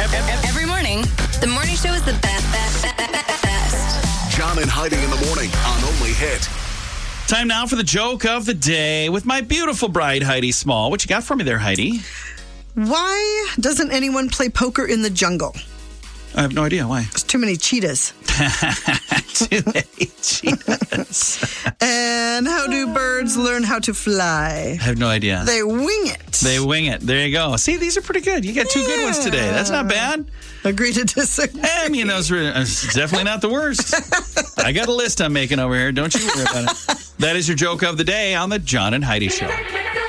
Every morning, the morning show is the best. John and Heidi in the morning on Only Hit. Time now for the joke of the day with my beautiful bride, Heidi Small. What you got for me there, Heidi? Why doesn't anyone play poker in the jungle? I have no idea. Why? There's too many cheetahs. Too many cheetahs. And how do birds learn how to fly? I have no idea. They wing it. They wing it. There you go. See, these are pretty good. You got two good ones today. That's not bad. Agree to disagree. I mean, those were definitely not the worst. I got a list I'm making over here. Don't you worry about it. That is your joke of the day on the John and Heidi Show.